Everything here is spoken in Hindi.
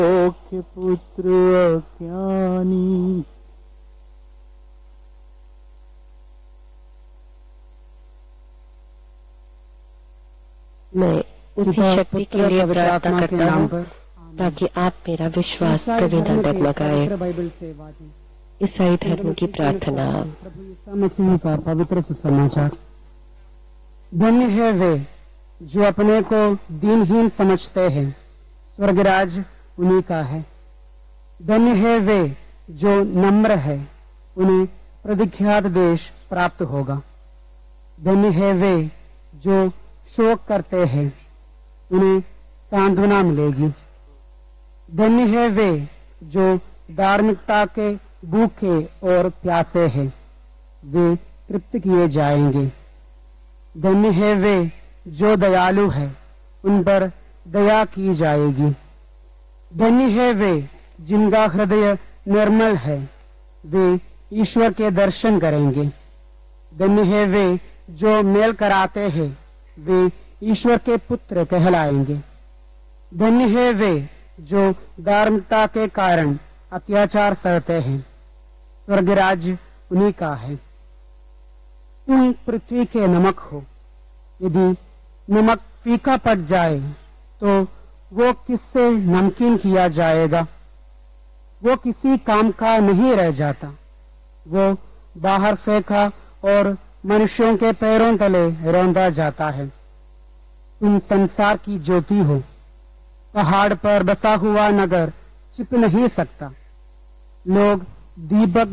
मुख्य पुत्र अज्ञानी। मैं उसी शक्ति के लिए प्रार्थना करता हूँ ताकि आप मेरा विश्वास कभी न डगमगाए। ईसाई धर्म की प्रार्थना। प्रभु ईसा मसीह का पवित्र सुसमाचार। धन्य है वे जो अपने को दीनहीन समझते हैं, स्वर्गराज उन्हीं का है। धन्य है वे जो नम्र है, उन्हें प्रविख्यात देश प्राप्त होगा। धन्य है वे जो शोक करते हैं, उन्हें सांत्वना मिलेगी। धन्य है वे जो धार्मिकता के भूखे और प्यासे हैं, वे तृप्त किए जाएंगे। धन्य है वे जो दयालु है, उन पर दया की जाएगी। धन्य है वे जिनका हृदय निर्मल है, वे ईश्वर के दर्शन करेंगे। धन्य है वे जो मेल कराते हैं, वे ईश्वर के पुत्र कहलाएंगे। धन्य है वे जो धार्मिकता के कारण अत्याचार सहते हैं, स्वर्गराज उन्हीं का है। तुम पृथ्वी के नमक हो। यदि नमक फीका पड़ जाए तो वो किससे नमकीन किया जाएगा? वो किसी काम का नहीं रह जाता। वो बाहर फेंका और मनुष्यों के पैरों तले रौंदा जाता है। तुम संसार की ज्योति हो। पहाड़ पर बसा हुआ नगर छिप नहीं सकता। लोग दीपक